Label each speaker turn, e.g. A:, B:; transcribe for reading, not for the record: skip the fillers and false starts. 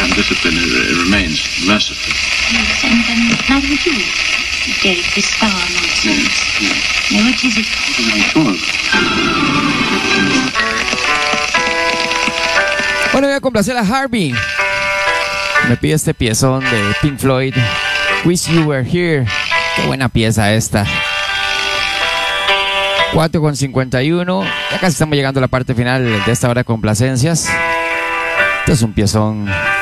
A: and discipline remains merciful.
B: Yes, and now would you, Derek, this star nonsense?
A: Yes.
B: Now, what is it?
A: I'm sure of it.
C: Bueno, voy a complacer a Harvey. Me pide este piezón de Pink Floyd, Wish You Were Here. Qué buena pieza esta. 4:51. Ya casi estamos llegando a la parte final de esta hora de complacencias. Este es un piezón